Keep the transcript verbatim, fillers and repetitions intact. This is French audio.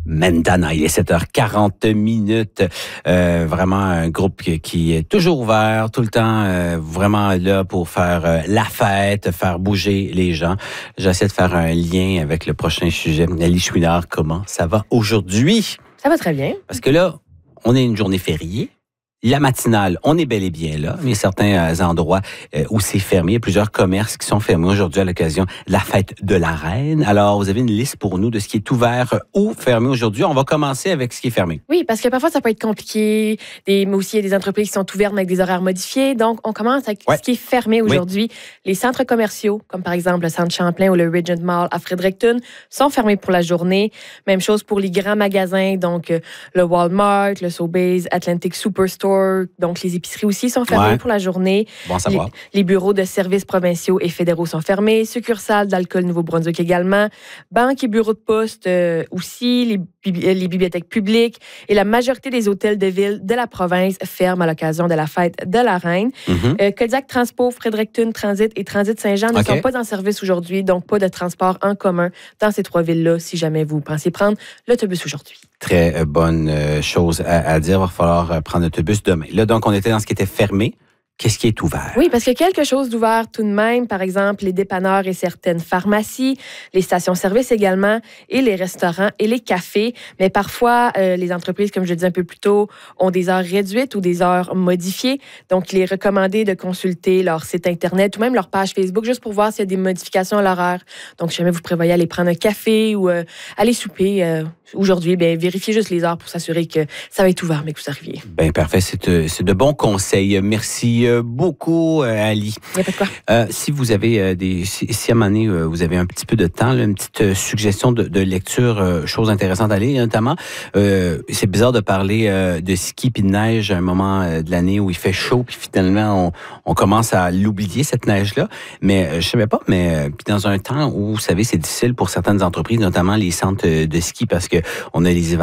Mendana, il est sept heures quarante minutes. Euh, vraiment un groupe qui est toujours ouvert, tout le temps euh, vraiment là pour faire euh, la fête, faire bouger les gens. J'essaie de faire un lien avec le prochain sujet. Nelly Chouinard, comment ça va aujourd'hui? Ça va très bien. Parce que là, on est une journée fériée. La matinale, on est bel et bien là, mais certains endroits euh, où c'est fermé. Il y a plusieurs commerces qui sont fermés aujourd'hui à l'occasion de la fête de la Reine. Alors, vous avez une liste pour nous de ce qui est ouvert ou fermé aujourd'hui. On va commencer avec ce qui est fermé. Oui, parce que parfois, ça peut être compliqué. Des, mais aussi, il y a des entreprises qui sont ouvertes avec des horaires modifiés. Donc, on commence avec ouais. ce qui est fermé aujourd'hui. Oui. Les centres commerciaux, comme par exemple le Centre Champlain ou le Regent Mall à Fredericton, sont fermés pour la journée. Même chose pour les grands magasins, donc euh, le Walmart, le Sobeys, Atlantic Superstore. Donc, les épiceries aussi sont fermées ouais. pour la journée. Bon à savoir. Les, les bureaux de services provinciaux et fédéraux sont fermés. Succursales d'Alcool Nouveau-Brunswick également. Banques et bureaux de poste euh, aussi. Les, les bibliothèques publiques. Et la majorité des hôtels de ville de la province ferment à l'occasion de la fête de la Reine. Mm-hmm. Euh, Kodiak Transpo, Fredericton Transit et Transit Saint-Jean ne okay. sont pas en service aujourd'hui. Donc, pas de transport en commun dans ces trois villes-là si jamais vous pensez prendre l'autobus aujourd'hui. Très bonne chose à, à dire. Il va falloir prendre l'autobus demain. Là, donc, on était dans ce qui était fermé. Qu'est-ce qui est ouvert? Oui, parce qu'il y a quelque chose d'ouvert tout de même. Par exemple, les dépanneurs et certaines pharmacies, les stations-service également, et les restaurants et les cafés. Mais parfois, euh, les entreprises, comme je le disais un peu plus tôt, ont des heures réduites ou des heures modifiées. Donc, il est recommandé de consulter leur site Internet ou même leur page Facebook juste pour voir s'il y a des modifications à l'horaire. Donc, si jamais vous prévoyez aller prendre un café ou euh, aller souper euh, aujourd'hui, bien, vérifiez juste les heures pour s'assurer que ça va être ouvert, mais que vous arriviez. Bien, parfait. C'est, c'est de bons conseils. Merci beaucoup, Ali. Il n'y a pas de quoi. Euh, si vous avez euh, des, si, si à un moment donné, euh, vous avez un petit peu de temps, là, une petite euh, suggestion de, de lecture, euh, chose intéressante à lire, notamment, euh, c'est bizarre de parler euh, de ski puis de neige à un moment euh, de l'année où il fait chaud, puis finalement, on, on commence à l'oublier, cette neige-là. Mais euh, je savais pas, mais euh, puis dans un temps où, vous savez, c'est difficile pour certaines entreprises, notamment les centres de ski, parce que on a les hivers